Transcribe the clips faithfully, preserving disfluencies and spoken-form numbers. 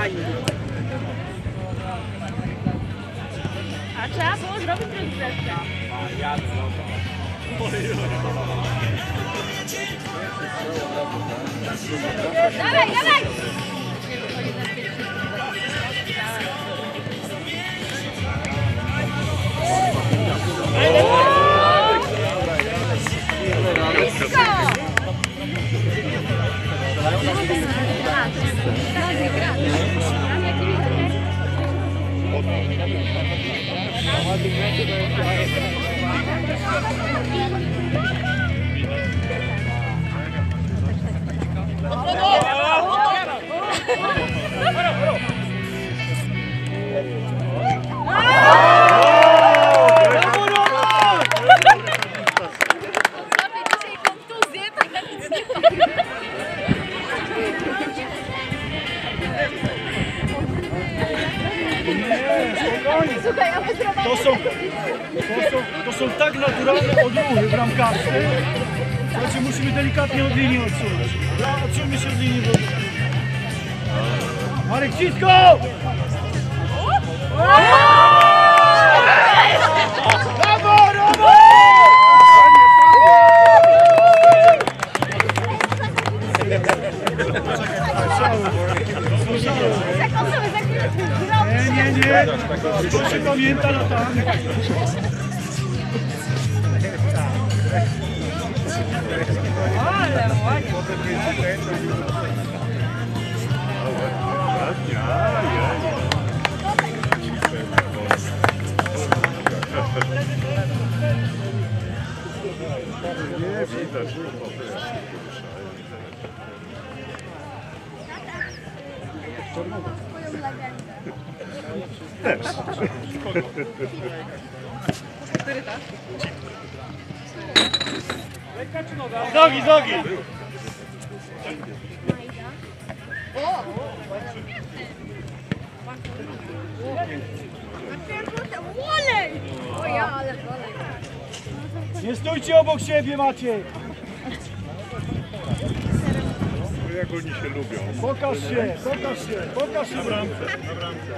A trzeba było zrobić rozgrzewkę. Dawaj, dawaj! To są, to, są, to są tak naturalne odruchy bramkarskie, znaczy musimy delikatnie od linii odsunąć. Odsuńmy się od linii. Marek, cisko! Brawo, brawo! Nie, nie, nie. To się pamięta latami. Ale ładnie. Nie widać. Też. Który to? Z nogi, z nogi! Wolej! O ja, ale wolej. Nie stójcie obok siebie, Maciej! Jak oni się lubią. Pokaż się, pokaż się, pokaż się. Na bramce, na bramce.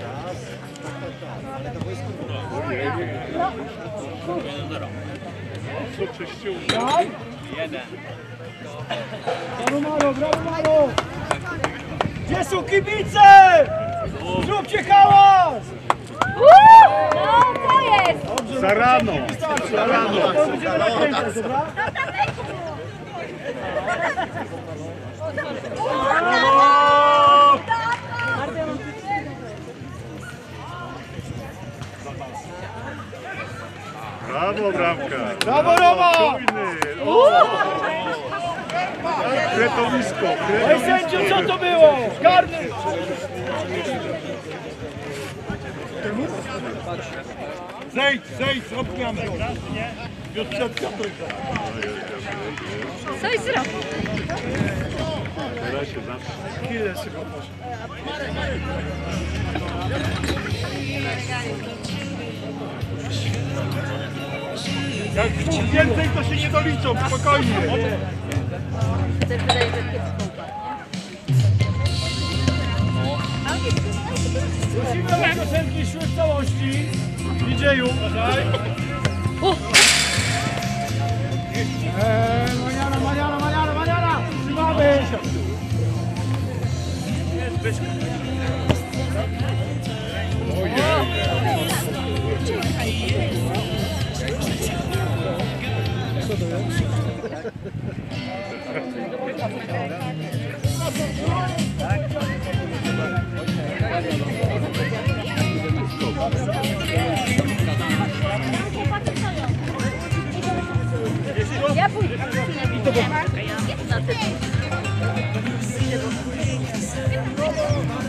Co czyścił? Tak? Brawo, Maro, brawo, Maro! Gdzie są kibice? Zróbcie hałas! No, to jest! Dobrze, Za rano, wystarczy. za rano. To będziemy nakręcać, dobra? Brawo, bramka. Brawo, Roma! Spójny. Kretowisko. Oj, sędziu, co to było? Karny! Zejdź, zejdź, zrobiłam to. Piotrzetka trójka. Coś zrobił. Teraz się zawsze. Chwilę szybko poszło. Jak dwóch więcej, to się nie doliczą, spokojnie. Też wydaje, że kiepską. Prosimy, aby piosenki szły w całości. Widzieju. Eee, Mariana, Mariana, Mariana, Mariana! Trzymamy! Ja pójdę. Na tym.